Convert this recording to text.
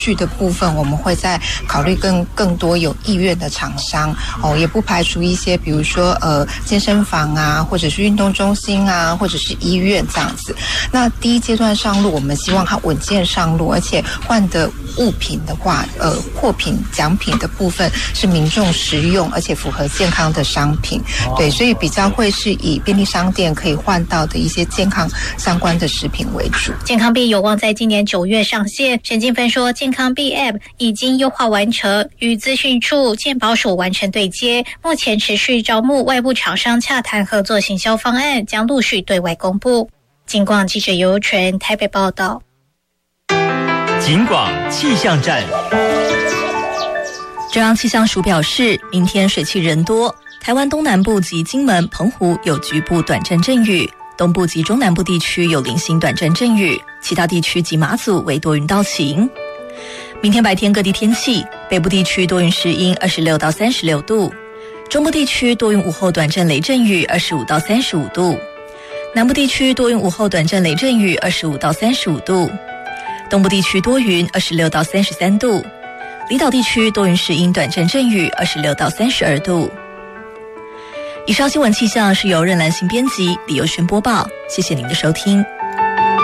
具的部分，我们会再考虑更多有意愿的厂商也不排除一些，比如说健身房啊，或者是运动中心啊，或者是医院这样子。那第一阶段上路，我们希望它稳健上路，而且换的物品的话，货品奖品的部分是民众实用而且符合健康的商品。对，所以比较会是以便利商店可以换到的一些健康相关的食品为主。 健康币有望在今年9月上线。沈进芬说，健康币 App 已经优化完成，与资讯处、健保署完成对接，目前持续招募外部厂商洽谈合作行销方案，将陆续对外公布。警广记者尤纯台北报道。 警广气象站。 中央气象署表示，明天水汽人多，台湾东南部及金门、澎湖有局部短暂阵雨，东部及中南部地区有零星短暂阵雨，其他地区及马祖为多云到晴。明天白天各地天气，北部地区多云时阴26到36度，中部地区多云午后短暂雷阵雨25到35度，南部地区多云午后短暂雷阵雨25到35度，东部地区多云26到33度，离岛地区多云时阴短暂阵雨26到32度。以上新闻气象是由任兰心编辑，李佑轩播报，谢谢您的收听。